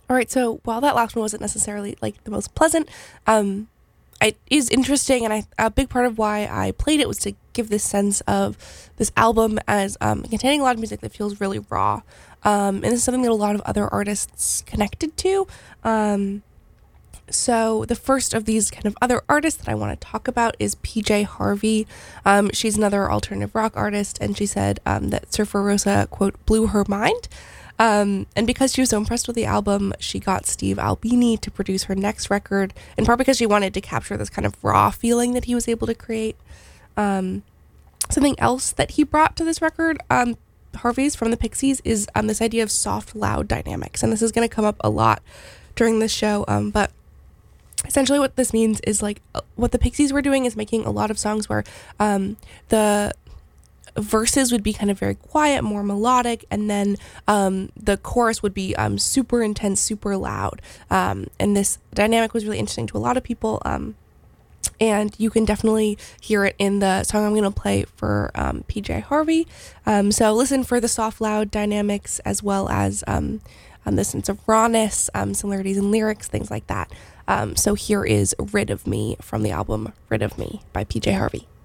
All right, so while that last one wasn't necessarily like the most pleasant, it is interesting, and a big part of why I played it was to give this sense of this album as containing a lot of music that feels really raw, and this is something that a lot of other artists connected to. So the first of these kind of other artists that I want to talk about is PJ Harvey. She's another alternative rock artist, and she said that Surfer Rosa, quote, blew her mind. And because she was so impressed with the album, she got Steve Albini to produce her next record, in part because she wanted to capture this kind of raw feeling that he was able to create. Something else that he brought to this record, Harvey's from the Pixies, is this idea of soft, loud dynamics. And this is going to come up a lot during this show, but essentially what this means is like what the Pixies were doing is making a lot of songs where the verses would be kind of very quiet, more melodic, and then the chorus would be super intense, super loud. And this dynamic was really interesting to a lot of people. And you can definitely hear it in the song I'm going to play for PJ Harvey. So listen for the soft, loud dynamics, as well as the sense of rawness, similarities in lyrics, things like that. So here is Rid of Me from the album Rid of Me by PJ Harvey.